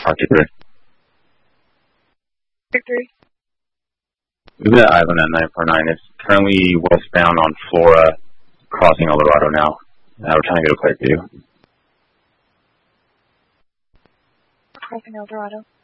Archie 3. Victory. We've got Island at 949. It's currently westbound on Flora, crossing El Dorado now. We're trying to get a clear view. Crossing El Dorado.